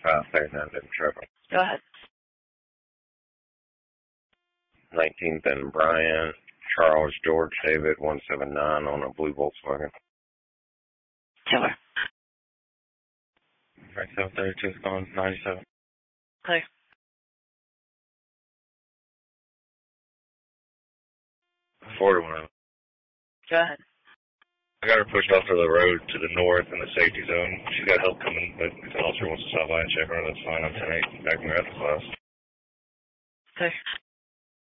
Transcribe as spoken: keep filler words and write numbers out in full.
five thirty-nine in trouble. Go ahead. nineteenth and Bryan, Charles George David, one seven nine on a blue Volkswagen. Taylor. Right, seven thirty-two is gone, ninety-seven. Clear. forty-one. Go ahead. I got her pushed off to the road to the north in the safety zone. She's got help coming, but if the officer wants to stop by and check her, that's fine. I'm ten eight, back in the other class. Clear.